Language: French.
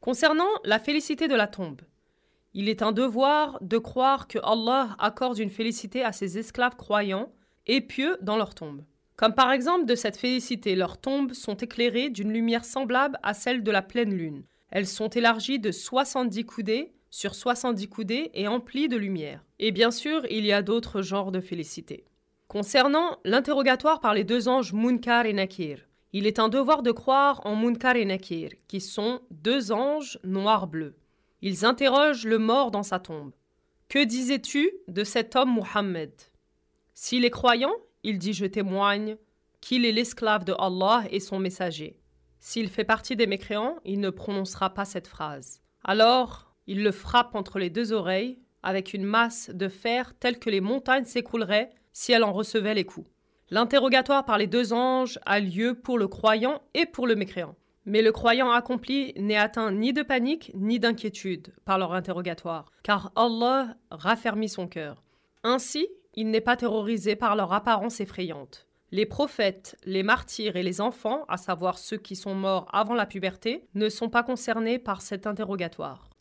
Concernant la félicité de la tombe, il est un devoir de croire que Allah accorde une félicité à ses esclaves croyants et pieux dans leur tombe. Comme par exemple de cette félicité, leurs tombes sont éclairées d'une lumière semblable à celle de la pleine lune. Elles sont élargies de 70 coudées sur 70 coudées et emplies de lumière. Et bien sûr, il y a d'autres genres de félicité. Concernant l'interrogatoire par les deux anges Munkar et Nakir, il est un devoir de croire en Munkar et Nakir, qui sont deux anges noirs-bleus. Ils interrogent le mort dans sa tombe. Que disais-tu de cet homme Muhammad? S'il est croyant, il dit « Je témoigne qu'il est l'esclave de Allah et son messager ». S'il fait partie des mécréants, il ne prononcera pas cette phrase. Alors, il le frappe entre les deux oreilles avec une masse de fer telle que les montagnes s'écrouleraient si elle en recevait les coups. L'interrogatoire par les deux anges a lieu pour le croyant et pour le mécréant. Mais le croyant accompli n'est atteint ni de panique ni d'inquiétude par leur interrogatoire, car Allah raffermit son cœur. Ainsi, il n'est pas terrorisé par leur apparence effrayante. Les prophètes, les martyrs et les enfants, à savoir ceux qui sont morts avant la puberté, ne sont pas concernés par cet interrogatoire.